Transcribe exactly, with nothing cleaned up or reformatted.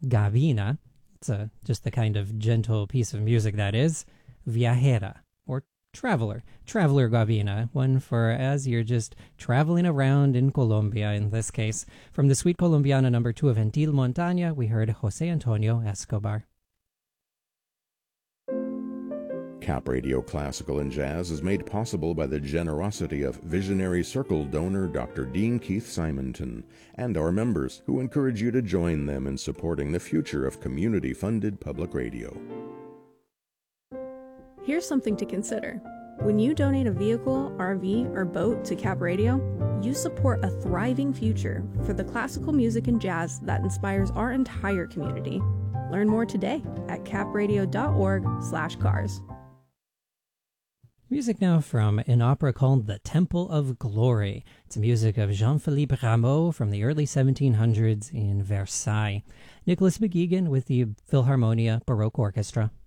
Gavina, it's a, just the kind of gentle piece of music that is. Viajera, or traveler. Traveler Gavina, one for as you're just traveling around in Colombia in this case. From the Suite Colombiana number two of Gentil Montaña, we heard Jose Antonio Escobar. Cap Radio Classical and Jazz is made possible by the generosity of Visionary Circle donor Doctor Dean Keith Simonton and our members, who encourage you to join them in supporting the future of community-funded public radio. Here's something to consider. When you donate a vehicle, R V, or boat to Cap Radio, you support a thriving future for the classical music and jazz that inspires our entire community. Learn more today at capradio.org slash cars. Music now from an opera called The Temple of Glory. It's music of Jean-Philippe Rameau from the early seventeen hundreds in Versailles. Nicholas McGeegan with the Philharmonia Baroque Orchestra.